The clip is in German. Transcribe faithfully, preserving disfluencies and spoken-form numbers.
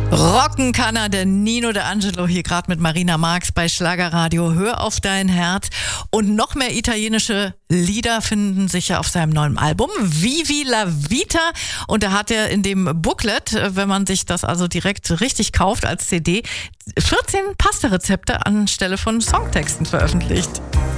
Rocken kann er, der Nino D'Angelo hier gerade mit Marina Marx bei Schlagerradio. Hör auf dein Herz. Und noch mehr italienische Lieder finden sich ja auf seinem neuen Album Vivi la Vita. Und da hat er in dem Booklet, wenn man sich das also direkt richtig kauft als C D, vierzehn Pasta-Rezepte anstelle von Songtexten veröffentlicht.